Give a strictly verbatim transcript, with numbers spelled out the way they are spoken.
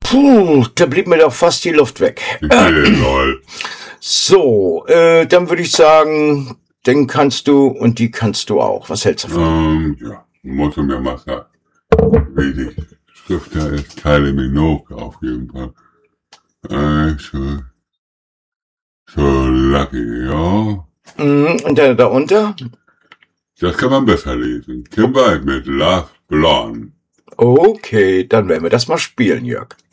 Puh, da blieb mir doch fast die Luft weg. Lol. So, äh, dann würde ich sagen, den kannst du und die kannst du auch. Was hältst du davon? Ähm, ja, muss ich mir mal sagen. Wie die Schrift da ist, Kylie Minogue auf jeden Fall. Also, so lucky, ja. Mhm, und dann darunter? Das kann man besser lesen. Kim Wilde mit Love Blonde. Okay, dann werden wir das mal spielen, Jörg.